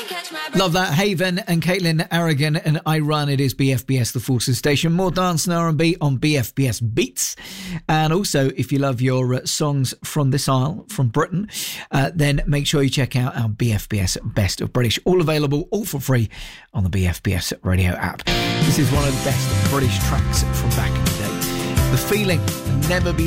Love that. Haven and Caitlin Aragon and I Run. It is BFBS, the Forces Station. More dance and R&B on BFBS Beats. And also, if you love your songs from this isle, from Britain, then make sure you check out our BFBS Best of British. All available, all for free on the BFBS radio app. This is one of the best British tracks from back in the day. The Feeling, Never Be